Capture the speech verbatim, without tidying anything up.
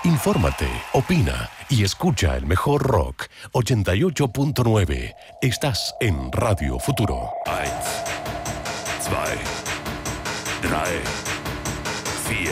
Infórmate, opina y escucha el mejor rock. ochenta y ocho punto nueve. Estás en Radio Futuro. Eins, zwei, drei.